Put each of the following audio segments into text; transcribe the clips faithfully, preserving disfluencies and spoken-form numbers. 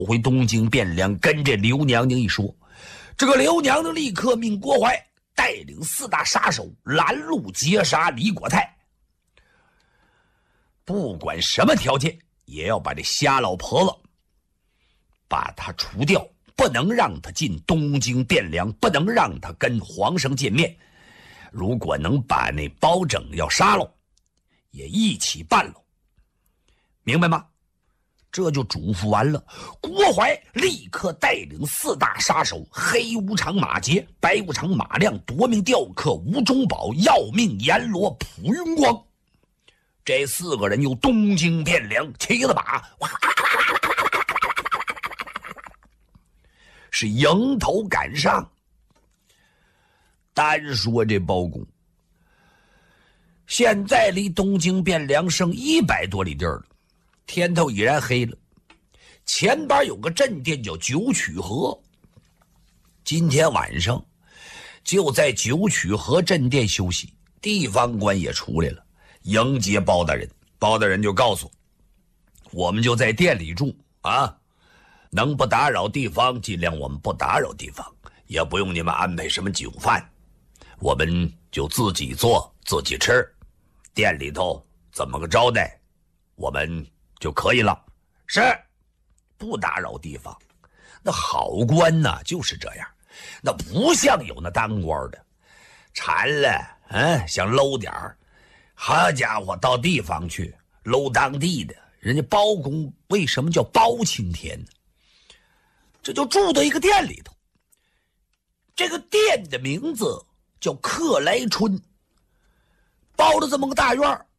回东京汴梁，跟这刘娘娘一说，这个刘娘娘立刻命郭槐带领四大杀手拦路截杀李国泰，不管什么条件，也要把这瞎老婆子把他除掉，不能让他进东京汴梁，不能让他跟皇上见面。如果能把那包拯要杀了，也一起办了，明白吗？这就嘱咐完了，郭槐立刻带领四大杀手黑无常马杰、白无常马亮、夺命吊客吴中宝、要命阎罗蒲云光，这四个人由东京汴梁骑了马，是迎头赶上。单说这包公，现在离东京汴梁剩一百多里地儿了，天头已然黑了。前边有个镇店叫九曲河，今天晚上就在九曲河镇店休息。地方官也出来了，迎接包大人。包大人就告诉我们，就在店里住啊，能不打扰地方尽量我们不打扰地方，也不用你们安排什么酒饭，我们就自己做自己吃，店里头怎么个招待我们就可以了。是，不打扰地方。那好官呢就是这样，那不像有那当官的馋了嗯，想搂点儿，好家伙，到地方去搂当地的。人家包公为什么叫包青天呢？这就住到一个店里头，这个店的名字叫克莱春，包了这么个大院儿。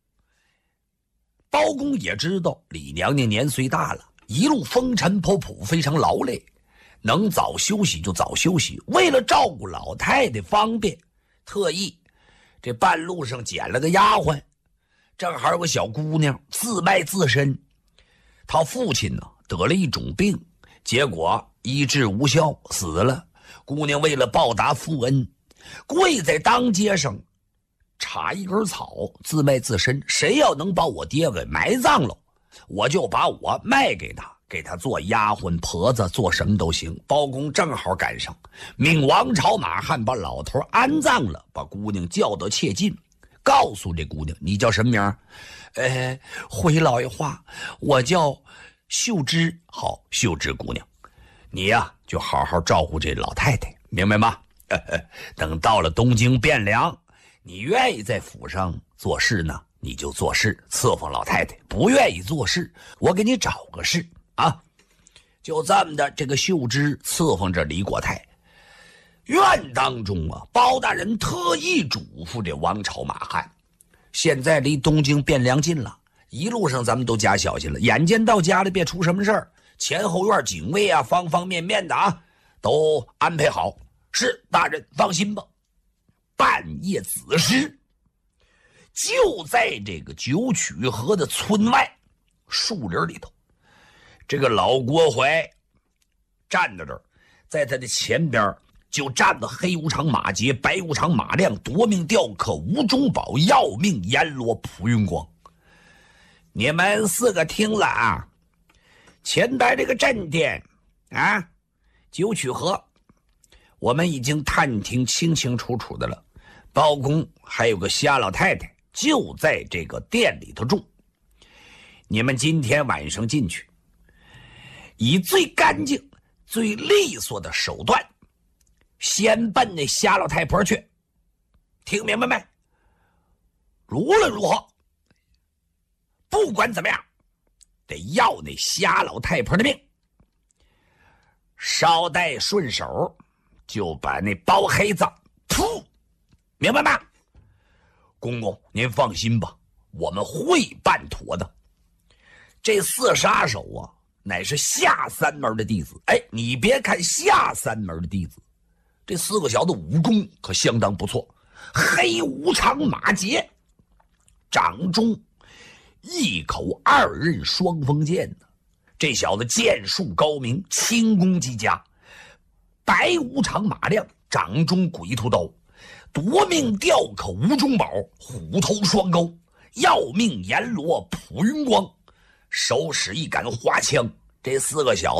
包公也知道李娘娘年岁大了，一路风尘仆仆，非常劳累，能早休息就早休息。为了照顾老太太方便，特意这半路上捡了个丫鬟，正好有个小姑娘自卖自身，她父亲呢得了一种病，结果医治无效死了。姑娘为了报答父恩，跪在当街上插一根草自卖自身，谁要能把我爹给埋葬了，我就把我卖给他，给他做丫鬟婆子，做什么都行。包公正好赶上，命王朝马汉把老头安葬了，把姑娘叫到切近，告诉这姑娘，你叫什么名？呃，回老爷话，我叫秀芝。好，秀芝姑娘，你呀、啊、就好好照顾这老太太，明白吗？等到了东京汴梁，你愿意在府上做事呢，你就做事伺候老太太；不愿意做事，我给你找个事啊。就这么的，这个秀芝伺候着李国泰。院当中啊，包大人特意嘱咐这王朝马汉，现在离东京汴梁近了，一路上咱们都加小心了，眼见到家里别出什么事儿，前后院警卫啊，方方面面的啊，都安排好。是，大人放心吧。半夜子时，就在这个九曲河的村外树林里头，这个老郭槐站在这儿，在他的前边就站着黑无常马杰、白无常马亮、夺命吊客吴中宝、要命阎罗蒲云光。你们四个听了啊，前边这个镇店啊，九曲河，我们已经探听清清楚楚的了。包公还有个瞎老太太就在这个店里头住，你们今天晚上进去，以最干净最利索的手段先奔那瞎老太婆去，听明白没？无论如何，不管怎么样，得要那瞎老太婆的命。捎带顺手就把那包黑子噗，明白吗？公公您放心吧，我们会办妥的。这四杀手啊，乃是下三门的弟子。哎，你别看下三门的弟子，这四个小子武功可相当不错。黑无常马杰掌中一口二刃双锋剑呢，这小子剑术高明，轻功极佳。白无常马亮掌中鬼屠刀，夺命吊客吴中宝虎头双钩，要命阎罗蒲云光手使一杆花枪， 这四个小